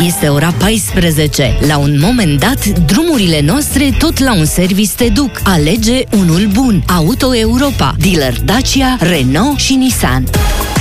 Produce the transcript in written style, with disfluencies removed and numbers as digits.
Este ora 14. La un moment dat, drumurile noastre tot la un service te duc. Alege unul bun. Auto Europa, dealer Dacia, Renault și Nissan.